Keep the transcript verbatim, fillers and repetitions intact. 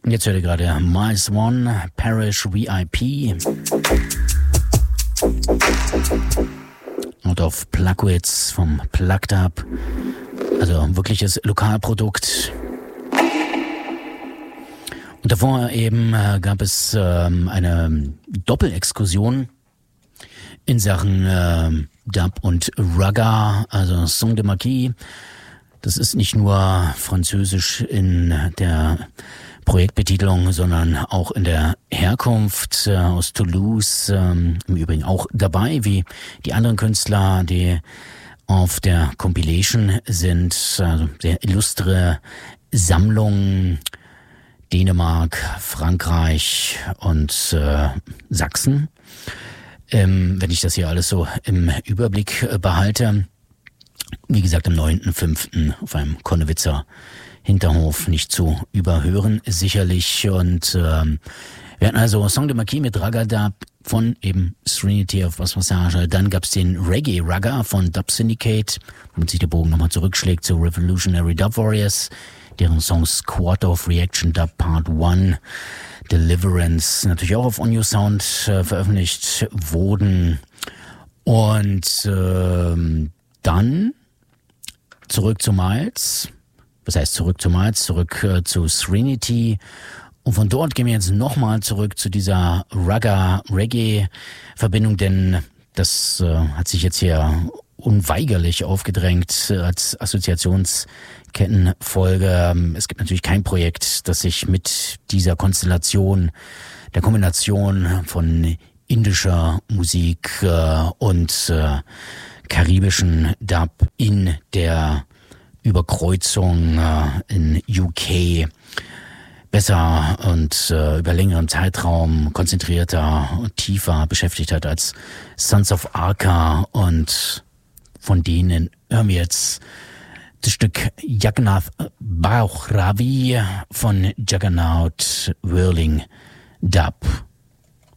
Jetzt hört ihr gerade Miles One, Parish V I P. Und auf Plugwitz vom Plugged Up. Also ein wirkliches Lokalprodukt. Und davor eben äh, gab es ähm, eine Doppelexkursion in Sachen äh, Dub und Ragga, also Son de Marquis. Das ist nicht nur französisch in der Projektbetitelung, sondern auch in der Herkunft äh, aus Toulouse, ähm, im Übrigen auch dabei, wie die anderen Künstler, die auf der Compilation sind. Also sehr illustre Sammlung, Dänemark, Frankreich und äh, Sachsen. Ähm, wenn ich das hier alles so im Überblick äh, behalte. Wie gesagt, am neunten fünften auf einem Konnewitzer Hinterhof nicht zu überhören, sicherlich. Und ähm, wir hatten also Son de Marquis mit Ragga Dub von eben Serenity of Bass Passage. Dann gab's den Reggae Ragga von Dub Syndicate, womit sich der Bogen nochmal zurückschlägt zu Revolutionary Dub Warriors, deren Songs Quarter of Reaction Dub Part eins, Deliverance, natürlich auch auf On You Sound äh, veröffentlicht wurden. Und ähm, dann zurück zu Miles. Was heißt zurück zu Miles? Zurück äh, zu Serenity. Und von dort gehen wir jetzt nochmal zurück zu dieser Ragga-Reggae-Verbindung, denn das äh, hat sich jetzt hier unweigerlich aufgedrängt äh, als Assoziationskettenfolge. Es gibt natürlich kein Projekt, das sich mit dieser Konstellation, der Kombination von indischer Musik äh, und äh, karibischen Dub in der Überkreuzung äh, in U K besser und äh, über längeren Zeitraum konzentrierter und tiefer beschäftigt hat als Sons of Arca. Und von denen hören wir jetzt das Stück Jagannath Bauch Ravi von Juggernaut Whirling Dub.